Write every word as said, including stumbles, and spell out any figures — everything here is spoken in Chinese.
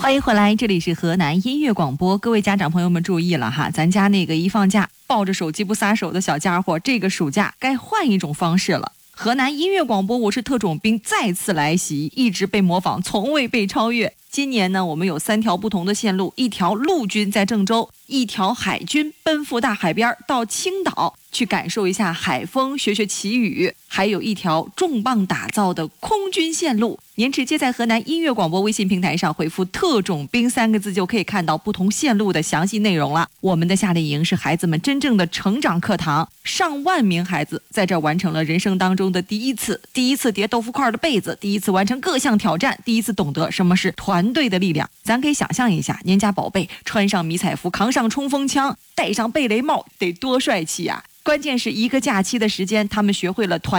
欢迎回来，这里是河南音乐广播。各位家长朋友们注意了哈，咱家那个一放假抱着手机不撒手的小家伙，这个暑假该换一种方式了。河南音乐广播，我是特种兵再次来袭，一直被模仿，从未被超越。今年呢，我们有三条不同的线路，一条陆军在郑州，一条海军奔赴大海边到青岛去感受一下海风，学学祈雨，还有一条重磅打造的空军线路。您直接在河南音乐广播微信平台上回复特种兵三个字，就可以看到不同线路的详细内容了。我们的夏令营是孩子们真正的成长课堂，上万名孩子在这儿完成了人生当中的第一次第一次叠豆腐块的被子，第一次完成各项挑战，第一次懂得什么是团队的力量。咱可以想象一下，您家宝贝穿上迷彩服，扛上冲锋枪，戴上贝雷帽，得多帅气啊！关键是一个假期的时间，他们学会了团